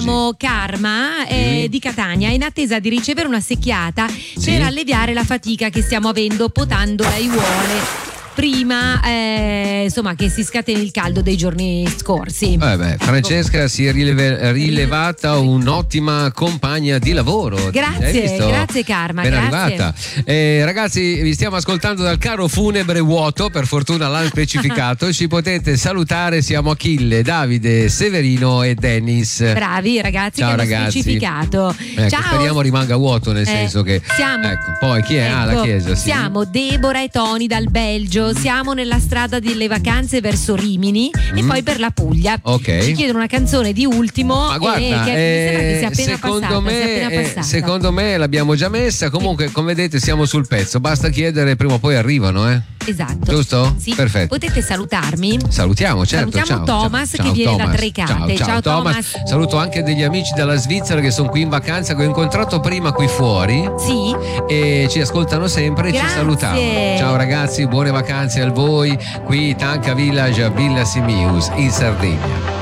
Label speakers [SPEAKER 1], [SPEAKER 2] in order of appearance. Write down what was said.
[SPEAKER 1] abbiamo Karma di Catania in attesa di ricevere una secchiata per alleviare la fatica che stiamo avendo potando le aiuole prima insomma che si scateni il caldo dei giorni scorsi.
[SPEAKER 2] Francesca si è rilevata un'ottima compagna di lavoro.
[SPEAKER 1] Grazie Karma,
[SPEAKER 2] ben
[SPEAKER 1] grazie.
[SPEAKER 2] arrivata. Ragazzi, vi stiamo ascoltando dal carro funebre vuoto, per fortuna l'hanno specificato. Ci potete salutare, siamo Achille, Davide, Severino e Dennis.
[SPEAKER 1] Bravi ragazzi.
[SPEAKER 2] Ciao,
[SPEAKER 1] che hanno
[SPEAKER 2] ragazzi.
[SPEAKER 1] specificato.
[SPEAKER 2] Ciao. Speriamo rimanga vuoto, nel senso che
[SPEAKER 1] siamo,
[SPEAKER 2] poi chi è? La chiesa.
[SPEAKER 1] Siamo Deborah e Tony dal Belgio. Siamo nella strada delle vacanze verso Rimini e poi per la Puglia. Ci chiedono una canzone di Ultimo.
[SPEAKER 2] Ma guarda,
[SPEAKER 1] mi sembra che sia appena passata.
[SPEAKER 2] Secondo me l'abbiamo già messa. Comunque, come vedete, siamo sul pezzo. Basta chiedere, prima o poi arrivano,
[SPEAKER 1] Esatto.
[SPEAKER 2] Giusto?
[SPEAKER 1] Sì.
[SPEAKER 2] Perfetto.
[SPEAKER 1] Potete salutarmi?
[SPEAKER 2] Salutiamo, certo.
[SPEAKER 1] Salutiamo Thomas che viene da Trecate.
[SPEAKER 2] Ciao Thomas. Saluto anche degli amici dalla Svizzera che sono qui in vacanza, che ho incontrato prima qui fuori.
[SPEAKER 1] Sì.
[SPEAKER 2] E ci ascoltano sempre.
[SPEAKER 1] Grazie.
[SPEAKER 2] E ci salutano. Ciao ragazzi, buone vacanze a voi qui Tanca Village a Villa Simius in Sardegna.